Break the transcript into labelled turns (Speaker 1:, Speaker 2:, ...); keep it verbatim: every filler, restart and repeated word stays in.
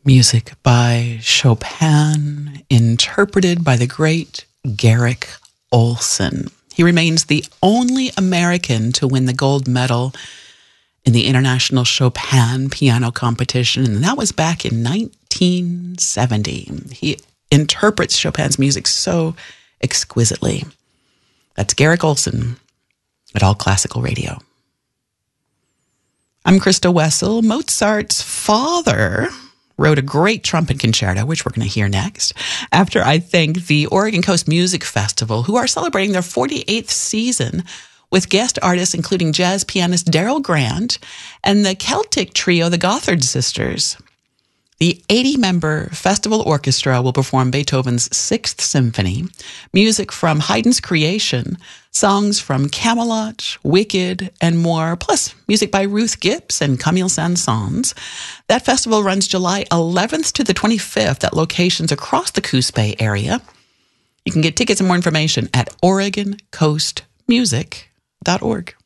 Speaker 1: Music by Chopin, interpreted by the great Garrick Ohlson. He remains the only American to win the gold medal in the International Chopin Piano Competition, and that was back in nineteen seventy. He interprets Chopin's music so exquisitely. That's Garrick Ohlson at All Classical Radio. I'm Krista Wessel. Mozart's father wrote a great trumpet concerto, which we're going to hear next, after I thank the Oregon Coast Music Festival, who are celebrating their forty-eighth season with guest artists including jazz pianist Daryl Grant and the Celtic trio, the Gothard Sisters. The eighty-member festival orchestra will perform Beethoven's Sixth Symphony, music from Haydn's Creation, songs from Camelot, Wicked, and more, plus music by Ruth Gibbs and Camille Saint-Saëns. That festival runs July eleventh to the twenty-fifth at locations across the Coos Bay area. You can get tickets and more information at oregon coast music dot org.